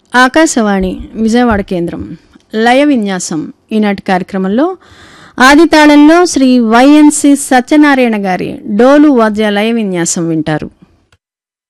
ఆకాశవాణి విజయవాడ కేంద్రం లయ విన్యాసం. ఈనాటి కార్యక్రమంలో ఆదితాళంలో శ్రీ వైఎన్సి సత్యనారాయణ గారి డోలు వాద్య లయ విన్యాసం వింటారు.